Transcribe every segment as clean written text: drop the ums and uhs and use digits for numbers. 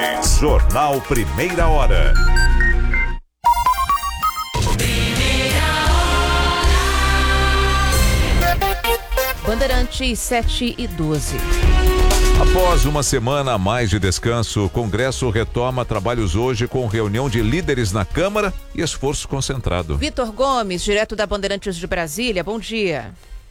Jornal Primeira Hora. Bandeirantes 7:12. Após uma semana a mais de descanso, o Congresso retoma trabalhos hoje com reunião de líderes na Câmara e esforço concentrado. Vitor Gomes, direto da Bandeirantes de Brasília, bom dia.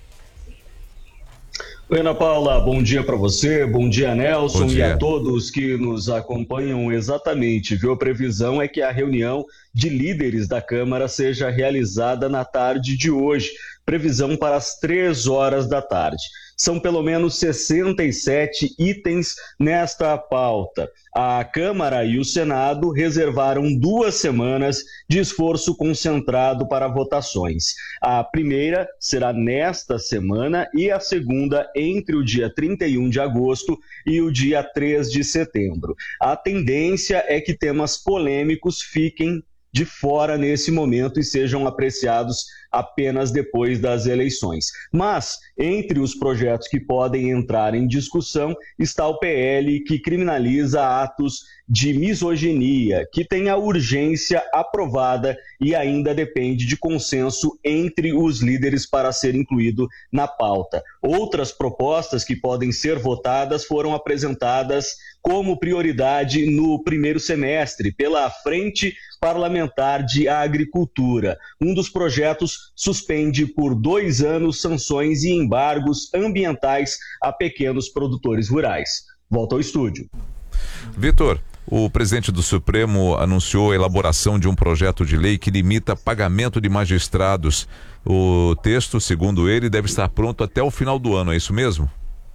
Oi, Ana Paula, bom dia para você, bom dia, Nelson, bom dia. E a todos que nos acompanham. Exatamente, viu? A previsão é que a reunião de líderes da Câmara seja realizada na tarde de hoje, previsão para as 3 horas da tarde. São pelo menos 67 itens nesta pauta. A Câmara e o Senado reservaram 2 semanas de esforço concentrado para votações. A primeira será nesta semana e a segunda entre o dia 31 de agosto e o dia 3 de setembro. A tendência é que temas polêmicos fiquem de fora nesse momento e sejam apreciados apenas depois das eleições. Mas, entre os projetos que podem entrar em discussão, está o PL que criminaliza atos de misoginia, que tem a urgência aprovada e ainda depende de consenso entre os líderes para ser incluído na pauta. Outras propostas que podem ser votadas foram apresentadas como prioridade no primeiro semestre pela Frente Parlamentar de Agricultura. Um dos projetos suspende por 2 anos sanções e embargos ambientais a pequenos produtores rurais. Volta ao estúdio. Vitor, o presidente do Supremo anunciou a elaboração de um projeto de lei que limita pagamento de magistrados. O texto, segundo ele, deve estar pronto até o final do ano, é isso mesmo?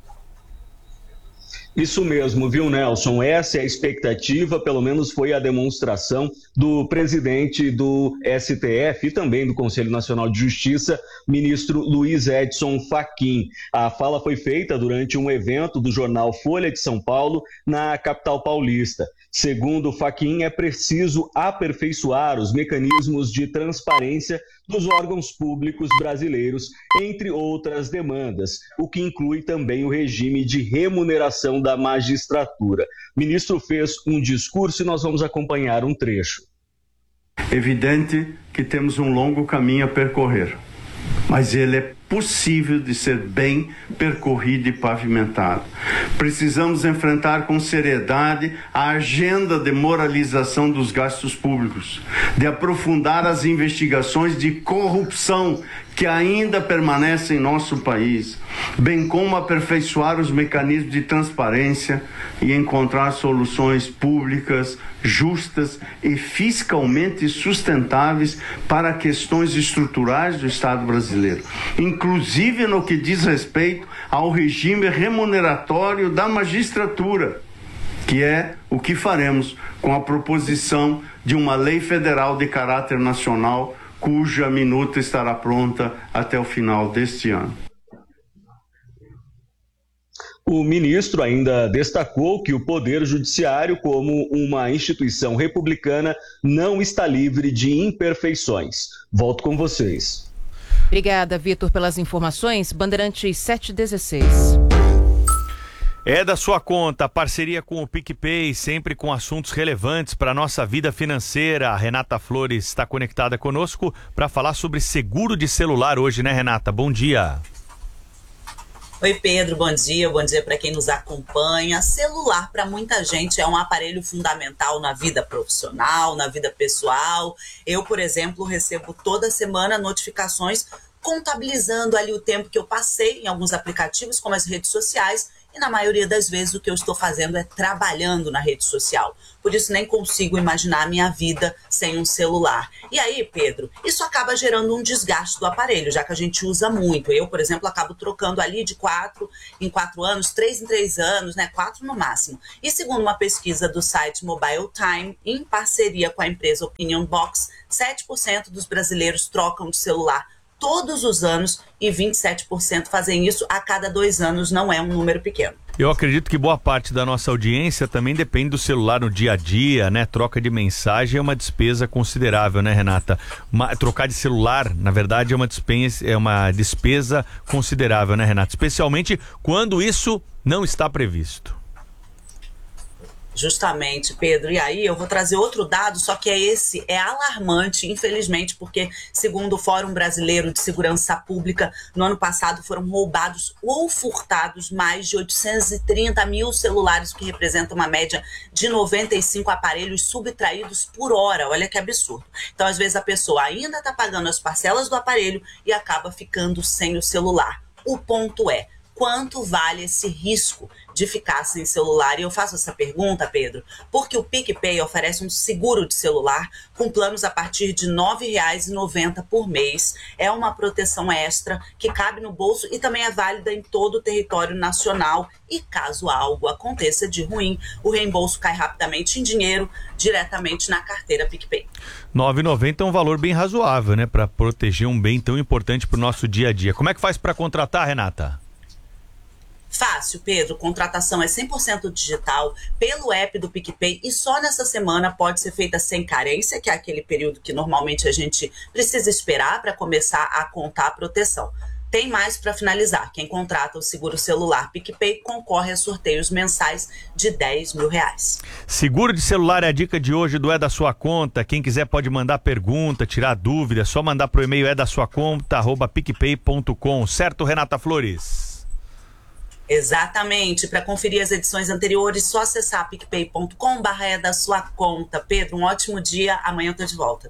Isso mesmo, viu, Nelson? Essa é a expectativa, pelo menos foi a demonstração do presidente do STF e também do Conselho Nacional de Justiça, ministro Luiz Edson Fachin. A fala foi feita durante um evento do jornal Folha de São Paulo, na capital paulista. Segundo Fachin, é preciso aperfeiçoar os mecanismos de transparência dos órgãos públicos brasileiros, entre outras demandas, o que inclui também o regime de remuneração da magistratura. O ministro fez um discurso e nós vamos acompanhar um trecho. Evidente que temos um longo caminho a percorrer, mas ele é possível de ser bem percorrido e pavimentado. Precisamos enfrentar com seriedade a agenda de moralização dos gastos públicos, de aprofundar as investigações de corrupção que ainda permanecem em nosso país, bem como aperfeiçoar os mecanismos de transparência e encontrar soluções públicas, justas e fiscalmente sustentáveis para questões estruturais do Estado brasileiro, inclusive no que diz respeito ao regime remuneratório da magistratura, que é o que faremos com a proposição de uma lei federal de caráter nacional, cuja minuta estará pronta até o final deste ano. O ministro ainda destacou que o Poder Judiciário, como uma instituição republicana, não está livre de imperfeições. Volto com vocês. Obrigada, Vitor, pelas informações. Bandeirantes 7:16. É da sua conta, a parceria com o PicPay, sempre com assuntos relevantes para a nossa vida financeira. A Renata Flores está conectada conosco para falar sobre seguro de celular hoje, né, Renata? Bom dia. Oi, Pedro, bom dia para quem nos acompanha. Celular, para muita gente, é um aparelho fundamental na vida profissional, na vida pessoal. Eu, por exemplo, recebo toda semana notificações contabilizando ali o tempo que eu passei em alguns aplicativos, como as redes sociais, e na maioria das vezes o que eu estou fazendo é trabalhando na rede social. Por isso nem consigo imaginar a minha vida sem um celular. E aí, Pedro, isso acaba gerando um desgaste do aparelho, já que a gente usa muito. Eu, por exemplo, acabo trocando ali de 4 em 4 anos, 3 em 3 anos, né? 4 no máximo. E segundo uma pesquisa do site Mobile Time, em parceria com a empresa Opinion Box, 7% dos brasileiros trocam de celular todos os anos e 27% fazem isso a cada 2 anos, não é um número pequeno. Eu acredito que boa parte da nossa audiência também depende do celular no dia a dia, né? Troca de mensagem é uma despesa considerável, né, Renata? Trocar de celular, na verdade, é uma despesa considerável, né, Renata? Especialmente quando isso não está previsto. Justamente, Pedro. E aí eu vou trazer outro dado, só que é alarmante, infelizmente, porque segundo o Fórum Brasileiro de Segurança Pública, no ano passado foram roubados ou furtados mais de 830 mil celulares, o que representa uma média de 95 aparelhos subtraídos por hora. Olha que absurdo. Então, às vezes, a pessoa ainda está pagando as parcelas do aparelho e acaba ficando sem o celular. O ponto é, quanto vale esse risco de ficar sem celular? E eu faço essa pergunta, Pedro, porque o PicPay oferece um seguro de celular com planos a partir de R$ 9,90 por mês. É uma proteção extra que cabe no bolso e também é válida em todo o território nacional. E caso algo aconteça de ruim, o reembolso cai rapidamente em dinheiro, diretamente na carteira PicPay. R$ 9,90 é um valor bem razoável, né, para proteger um bem tão importante para o nosso dia a dia. Como é que faz para contratar, Renata? Fácil, Pedro. Contratação é 100% digital pelo app do PicPay e só nessa semana pode ser feita sem carência, que é aquele período que normalmente a gente precisa esperar para começar a contar a proteção. Tem mais para finalizar. Quem contrata o seguro celular PicPay concorre a sorteios mensais de R$10 mil. Seguro de celular é a dica de hoje do É da Sua Conta. Quem quiser pode mandar pergunta, tirar dúvida, é só mandar pro e-mail edasuaconta@picpay.com. Certo, Renata Flores? Exatamente. Para conferir as edições anteriores, só acessar picpay.com/é-da-sua-conta. Pedro, um ótimo dia. Amanhã eu tô de volta.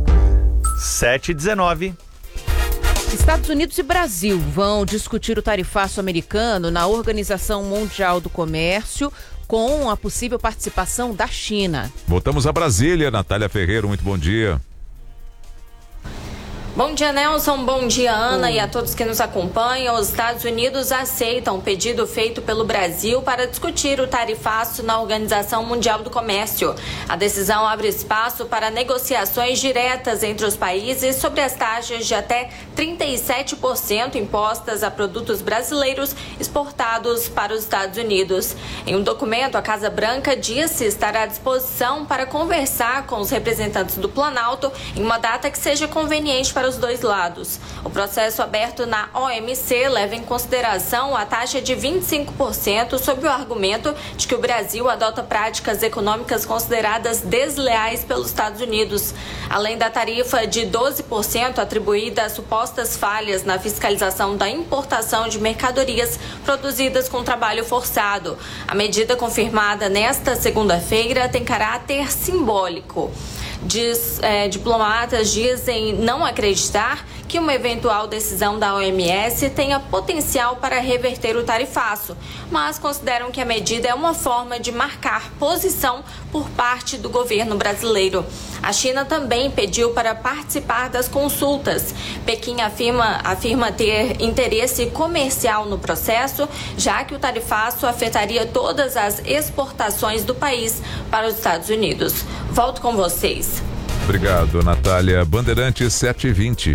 7h19. Estados Unidos e Brasil vão discutir o tarifaço americano na Organização Mundial do Comércio com a possível participação da China. Voltamos a Brasília. Natália Ferreira, muito bom dia. Bom dia, Nelson. Bom dia, Ana, e a todos que nos acompanham. Os Estados Unidos aceitam o pedido feito pelo Brasil para discutir o tarifaço na Organização Mundial do Comércio. A decisão abre espaço para negociações diretas entre os países sobre as taxas de até 37% impostas a produtos brasileiros exportados para os Estados Unidos. Em um documento, a Casa Branca disse estar à disposição para conversar com os representantes do Planalto em uma data que seja conveniente para os dois lados. O processo aberto na OMC leva em consideração a taxa de 25% sob o argumento de que o Brasil adota práticas econômicas consideradas desleais pelos Estados Unidos. Além da tarifa de 12% atribuída a supostas falhas na fiscalização da importação de mercadorias produzidas com trabalho forçado. A medida confirmada nesta segunda-feira tem caráter simbólico. Diplomatas dizem não acreditar que uma eventual decisão da OMS tenha potencial para reverter o tarifaço, mas consideram que a medida é uma forma de marcar posição por parte do governo brasileiro. A China também pediu para participar das consultas. Pequim afirma ter interesse comercial no processo, já que o tarifaço afetaria todas as exportações do país para os Estados Unidos. Volto com vocês. Obrigado, Natália. Bandeirantes 7h20.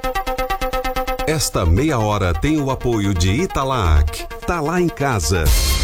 Esta meia hora tem o apoio de Italac. Tá lá em casa.